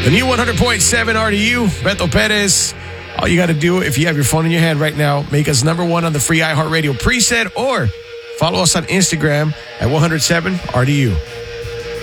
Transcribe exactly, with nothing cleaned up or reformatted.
The new one hundred point seven R D U, Beto Perez. All you got to do, if you have your phone in your hand right now, make us number one on the free iHeartRadio preset or follow us on Instagram at one oh seven R D U.